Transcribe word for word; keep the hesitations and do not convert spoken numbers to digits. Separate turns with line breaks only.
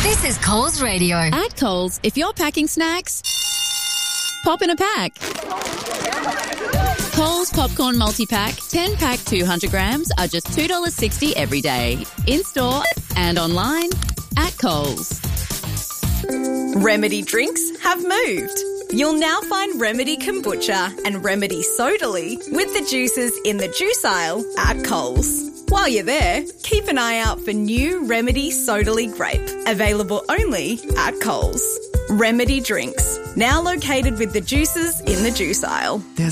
This is Coles Radio.
At Coles, if you're packing snacks, pop in a pack. Coles Popcorn Multi-Pack, ten pack two hundred grams are just two dollars sixty every day. In-store and online at Coles.
Remedy drinks have moved. You'll now find Remedy Kombucha and Remedy Sodally with the juices in the juice aisle at Coles. While you're there, keep an eye out for new Remedy Sodally Grape, available only at Coles. Remedy drinks, now located with the juices in the juice aisle.
There's